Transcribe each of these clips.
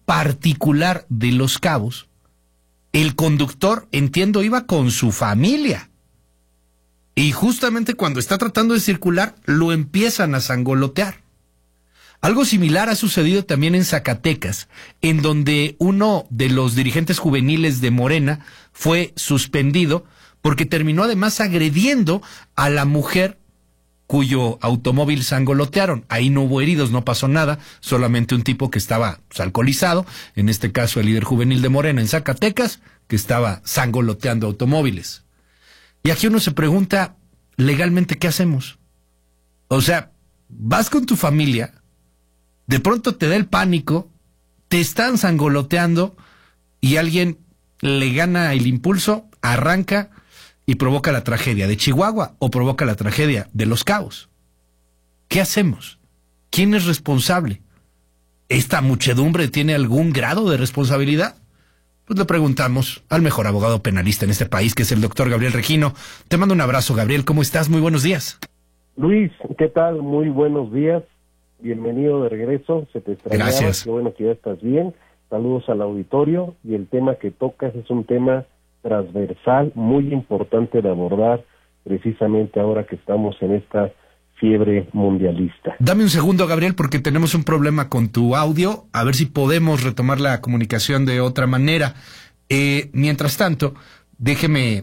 particular de Los Cabos, el conductor, entiendo, iba con su familia. Y justamente cuando está tratando de circular, lo empiezan a sangolotear. Algo similar ha sucedido también en Zacatecas, en donde uno de los dirigentes juveniles de Morena fue suspendido porque terminó además agrediendo a la mujer cuyo automóvil sangolotearon. Ahí no hubo heridos, no pasó nada, solamente un tipo que estaba alcoholizado, en este caso el líder juvenil de Morena en Zacatecas, que estaba sangoloteando automóviles. Y aquí uno se pregunta, legalmente, ¿qué hacemos? O sea, vas con tu familia, de pronto te da el pánico, te están sangoloteando y alguien le gana el impulso, arranca y provoca la tragedia de Chihuahua o provoca la tragedia de Los Cabos. ¿Qué hacemos? ¿Quién es responsable? ¿Esta muchedumbre tiene algún grado de responsabilidad? Pues le preguntamos al mejor abogado penalista en este país, que es el doctor Gabriel Regino. Te mando un abrazo, Gabriel. ¿Cómo estás? Muy buenos días. Luis, ¿qué tal? Muy buenos días. Bienvenido de regreso. Se te extrañaba. Gracias. Qué bueno que ya estás bien. Saludos al auditorio. Y el tema que tocas es un tema transversal, muy importante de abordar, precisamente ahora que estamos en esta fiebre mundialista. Dame un segundo, Gabriel, porque tenemos un problema con tu audio, a ver si podemos retomar la comunicación de otra manera. Mientras tanto, déjeme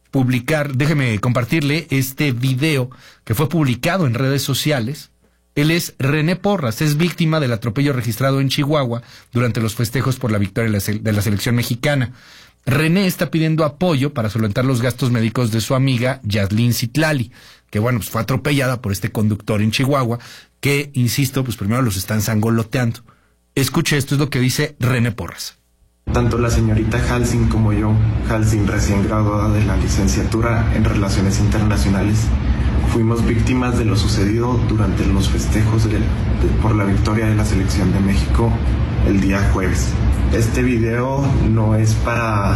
compartirle este video que fue publicado en redes sociales. Él es René Porras, es víctima del atropello registrado en Chihuahua durante los festejos por la victoria de la selección mexicana. René está pidiendo apoyo para solventar los gastos médicos de su amiga Yaslin Citlali, que pues fue atropellada por este conductor en Chihuahua, que, insisto, pues primero los están sangoloteando. Escuche, esto es lo que dice René Porras. Tanto la señorita Halsing como yo, Halsing recién graduada de la licenciatura en Relaciones Internacionales, fuimos víctimas de lo sucedido durante los festejos por la victoria de la selección de México el día jueves. Este video no es para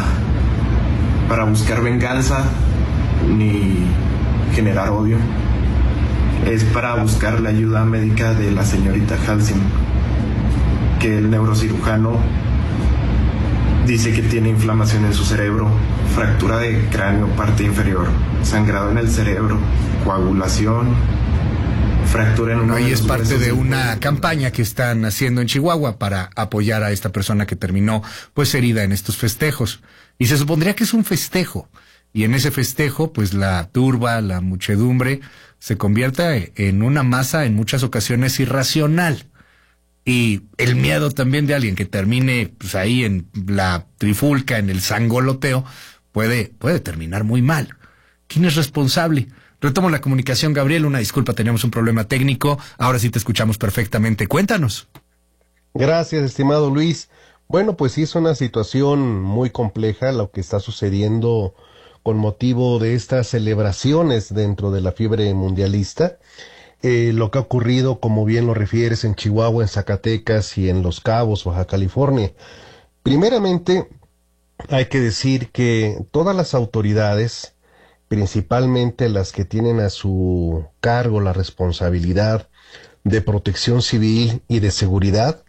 buscar venganza ni generar odio. Es para buscar la ayuda médica de la señorita Halsing, que el neurocirujano dice que tiene inflamación en su cerebro, fractura de cráneo parte inferior, sangrado en el cerebro, coagulación, fractura en Ahí es parte de una campaña que están haciendo en Chihuahua para apoyar a esta persona que terminó pues herida en estos festejos. Y se supondría que es un festejo. Y en ese festejo, pues la turba, la muchedumbre, se convierte en una masa en muchas ocasiones irracional. Y el miedo también de alguien que termine pues ahí en la trifulca, en el sangoloteo, puede terminar muy mal. ¿Quién es responsable? Retomo la comunicación, Gabriel, una disculpa, teníamos un problema técnico, ahora sí te escuchamos perfectamente, cuéntanos. Gracias, estimado Luis. Bueno, pues sí es una situación muy compleja lo que está sucediendo con motivo de estas celebraciones dentro de la fiebre mundialista. Lo que ha ocurrido, como bien lo refieres, en Chihuahua, en Zacatecas y en Los Cabos, Baja California. Primeramente, hay que decir que todas las autoridades, principalmente las que tienen a su cargo la responsabilidad de protección civil y de seguridad,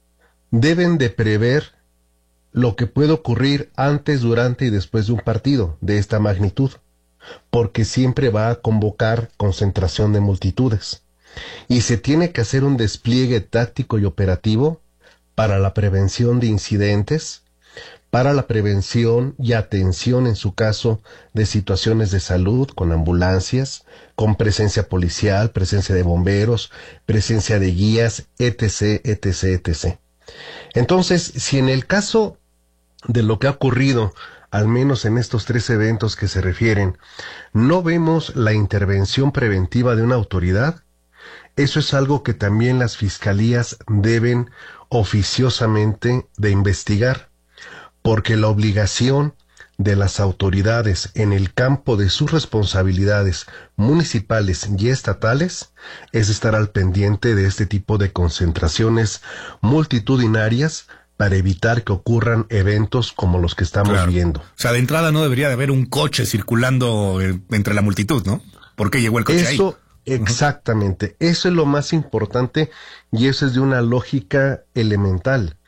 deben de prever lo que puede ocurrir antes, durante y después de un partido de esta magnitud, porque siempre va a convocar concentración de multitudes, y se tiene que hacer un despliegue táctico y operativo para la prevención de incidentes, para la prevención y atención en su caso de situaciones de salud con ambulancias, con presencia policial, presencia de bomberos, presencia de guías, etc., etc., etc. Entonces, si en el caso de lo que ha ocurrido, al menos en estos 3 eventos que se refieren, no vemos la intervención preventiva de una autoridad, eso es algo que también las fiscalías deben oficiosamente de investigar, porque la obligación de las autoridades en el campo de sus responsabilidades municipales y estatales es estar al pendiente de este tipo de concentraciones multitudinarias para evitar que ocurran eventos como los que estamos viendo. O sea, de entrada no debería de haber un coche circulando entre la multitud, ¿no? ¿Por qué llegó el coche ahí? Exactamente, eso es lo más importante y eso es de una lógica elemental.